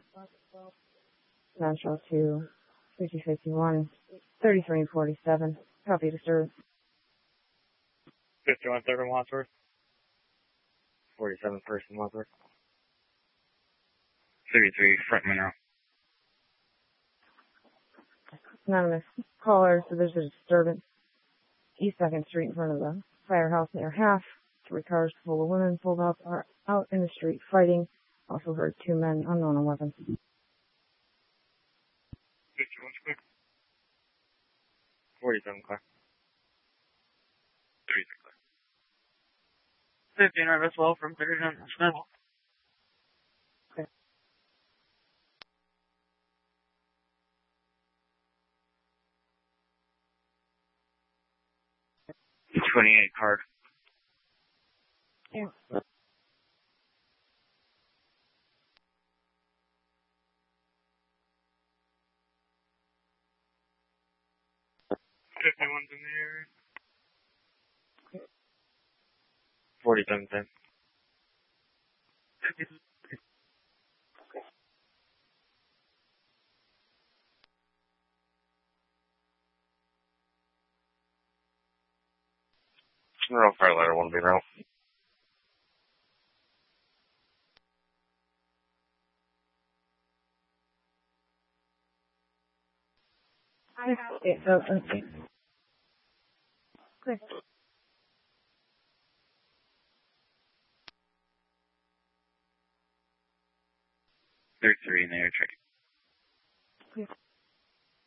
Central to 5051, 33 and 47. Copy disturbed. 51 third in Wadsworth. 47 first in Wadsworth. 33 front Monroe. Anonymous caller, so there's a disturbance. East 2nd Street in front of the firehouse near half. 3 cars full of women pulled up are out in the street fighting. Also heard 2 men unknown on weapons. 51 square. 47 clear. 33 clear. 15 right as well from 39 Smith. Okay. 28 card. Yeah. 51's in the area. 47 10. Monroe fire letter 1 be Monroe. Okay. Clear. 33 in the air check. Clear.